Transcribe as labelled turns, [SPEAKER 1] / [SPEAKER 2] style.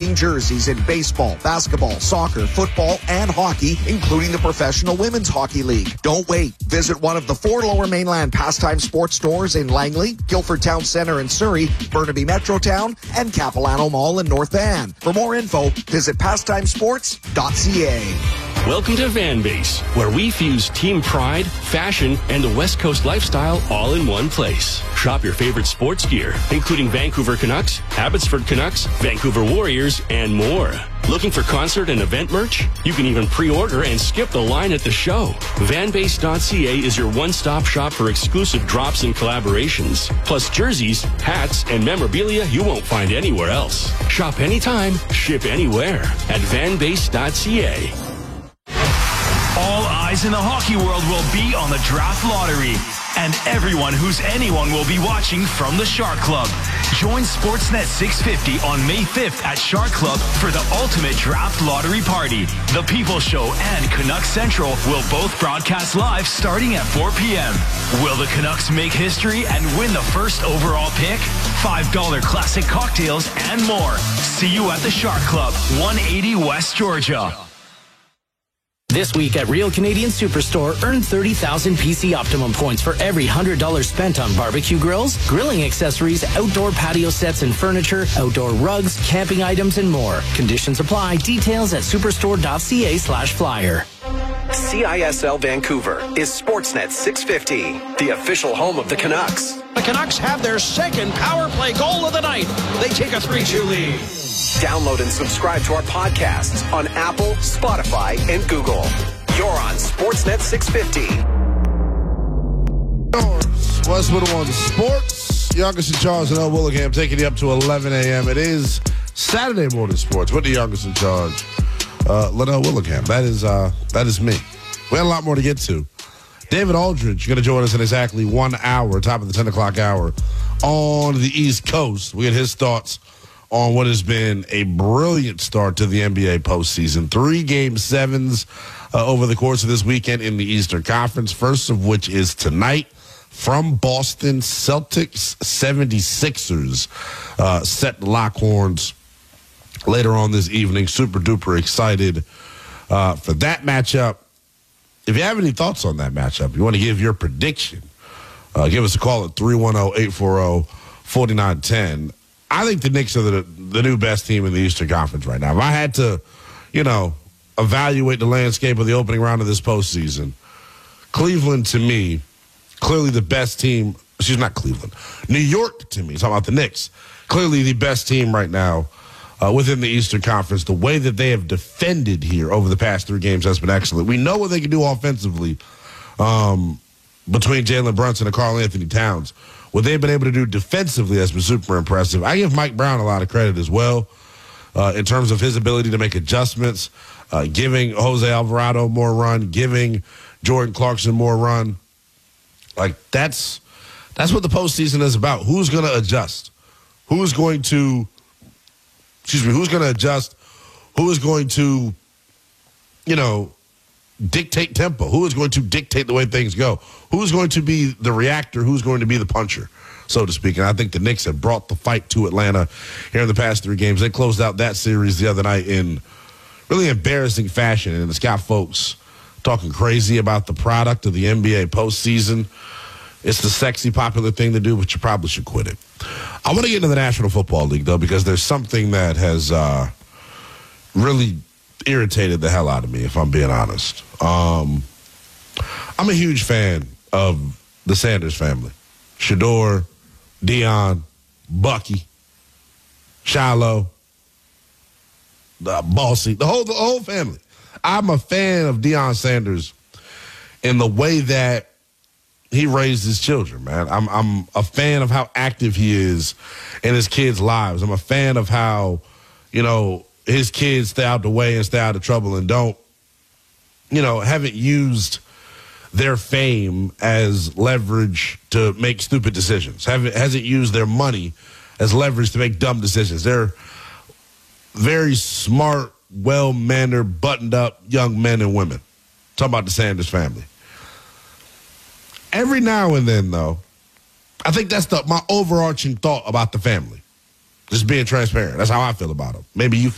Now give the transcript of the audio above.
[SPEAKER 1] team jerseys in baseball, basketball, soccer, football, and hockey, including the Professional Women's Hockey League. Don't wait. Visit one of the 4 Lower Mainland Pastime Sports stores in Langley, Guildford Town Centre in Surrey, Burnaby Metrotown, and Capilano Mall in North Van. For more info, visit pastimesports.ca.
[SPEAKER 2] Welcome to Van Base, where we fuse team pride, fashion, and the West Coast lifestyle all in one place. Shop your favorite sports gear, including Vancouver Canucks, Abbotsford Canucks, Vancouver Warriors, and more. Looking for concert and event merch? You can even pre-order and skip the line at the show. Vanbase.ca is your one-stop shop for exclusive drops and collaborations, plus jerseys, hats, and memorabilia you won't find anywhere else. Shop anytime, ship anywhere at vanbase.ca.
[SPEAKER 3] All eyes in the hockey world will be on the draft lottery, and everyone who's anyone will be watching from the Shark Club. Join Sportsnet 650 on May 5th at Shark Club for the ultimate draft lottery party. The People Show and Canucks Central will both broadcast live starting at 4 p.m. Will the Canucks make history and win the first overall pick? $5 classic cocktails and more. See you at the Shark Club, 180 West Georgia.
[SPEAKER 4] This week at Real Canadian Superstore, earn 30,000 PC Optimum points for every $100 spent on barbecue grills, grilling accessories, outdoor patio sets and furniture, outdoor rugs, camping items, and more. Conditions apply. Details at superstore.ca/flyer.
[SPEAKER 5] CISL Vancouver is Sportsnet 650, the official home of the Canucks.
[SPEAKER 6] The Canucks have their second power play goal of the night. They take a 3-2 lead.
[SPEAKER 5] Download and subscribe to our podcasts on Apple, Spotify, and Google. You're on Sportsnet 650.
[SPEAKER 7] Westwood on Sports. Youngest in Charge and El Willingham taking you up to 11 a.m. It is Saturday morning sports with the youngest in charge, Linnell Willingham. That is me. We had a lot more to get to. David Aldridge going to join us in exactly 1 hour, top of the 10 o'clock hour on the East Coast. We get his thoughts on what has been a brilliant start to the NBA postseason. 3 Game 7s over the course of this weekend in the Eastern Conference, first of which is tonight from Boston. Celtics 76ers set the Lockhorns later on this evening. Super duper excited for that matchup. If you have any thoughts on that matchup, you want to give your prediction, give us a call at 310-840-4910. I think the Knicks are the new best team in the Eastern Conference right now. If I had to, evaluate the landscape of the opening round of this postseason, Cleveland, to me, clearly the best team. Not Cleveland. New York, to me, talking about the Knicks, clearly the best team right now within the Eastern Conference. The way that they have defended here over the past 3 games has been excellent. We know what they can do offensively between Jalen Brunson and Karl Anthony Towns. What they've been able to do defensively has been super impressive. I give Mike Brown a lot of credit as well in terms of his ability to make adjustments, giving Jose Alvarado more run, giving Jordan Clarkson more run. Like, that's what the postseason is about. Who's going to adjust? Who's going to adjust? Who is going to, dictate tempo? Who is going to dictate the way things go? Who's going to be the reactor? Who's going to be the puncher, so to speak? And I think the Knicks have brought the fight to Atlanta here in the past 3 games. They closed out that series the other night in really embarrassing fashion. And it's got folks talking crazy about the product of the NBA postseason. It's the sexy, popular thing to do, but you probably should quit it. I want to get into the National Football League, though, because there's something that has really irritated the hell out of me, if I'm being honest. I'm a huge fan of the Sanders family. Shador, Dion, Bucky, Shiloh, Bossy, the whole family. I'm a fan of Deion Sanders in the way that he raised his children, man. I'm a fan of how active he is in his kids' lives. I'm a fan of how, his kids stay out the way and stay out of trouble and haven't used their fame as leverage to make stupid decisions. Hasn't used their money as leverage to make dumb decisions. They're very smart, well-mannered, buttoned-up young men and women. Talking about the Sanders family. Every now and then, though, I think that's my overarching thought about the family. Just being transparent. That's how I feel about them. Maybe you